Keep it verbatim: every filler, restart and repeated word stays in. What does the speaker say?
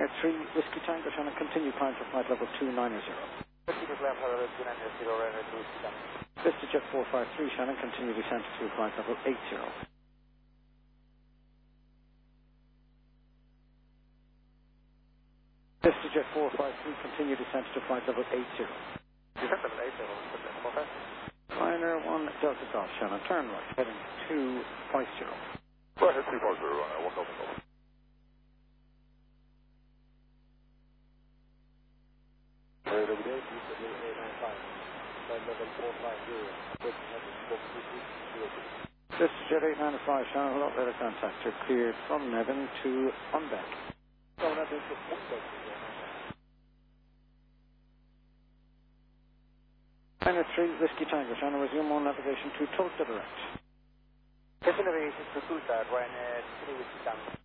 Pioneer three, Whiskey Tango, Shannon, continue climb to flight level two nine zero. VistaJet four five three, Shannon, continue descent to flight level eight zero. VistaJet four five three, continue descent to flight level eight zero. Descent level eight zero, four five. Pioneer one, Delta Golf, Shannon, turn right, heading two five zero. Go ahead, two five zero, uh, one Delta Golf. VistaJet eight nine five, Shannon, without radar contact, you're cleared from Nevin to on deck. Pioneer three, Whiskey Tango, Shannon, resume on navigation to Tulsa direct. Navigation to Tulsa, Ryanair three Whiskey Tango.